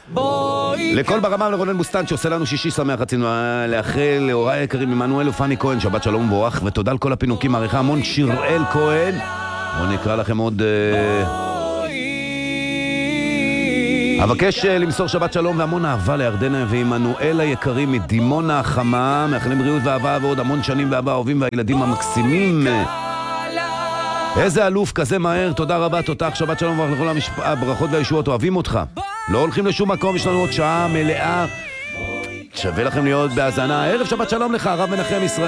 לכל ברמה לרונן בוסטן שעושה לנו שישי שמח, רצינו לאחל להוריי היקרים עמנואל ופני כהן, שבת שלום ובורך, ותודה על כל הפינוקים, מעריכה המון שיראל כהן. בואו נקרא לכם עוד אבקש למסור שבת שלום והמון אהבה לירדנה ועמנואל היקרים מדימונה החמה, מאחלים בריאות ואהבה ועוד המון שנים ואהבה, אהובים והילדים המקסימים. איזה אלוף כזה מהר, תודה רבה, תותח, שבת שלום ולכל הברכות והישועות, אוהבים אותך, לא הולכים לשום מקום, יש לנו עוד שעה מלאה, שווה לכם להיות בהאזנה. ערב שבת שלום לך, הרב מנחם ישראל.